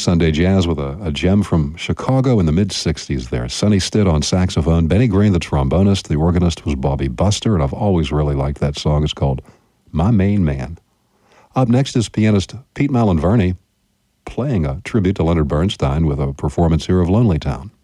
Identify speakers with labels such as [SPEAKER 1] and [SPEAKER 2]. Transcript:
[SPEAKER 1] Sunday Jazz with a gem from Chicago in the mid-'60s there. Sonny Stitt on saxophone, Benny Green, the trombonist. The organist was Bobby Buster, and I've always really liked that song. It's called My Main Man. Up next is pianist Pete Malinverni playing a tribute to Leonard Bernstein with a performance here of Lonely Town.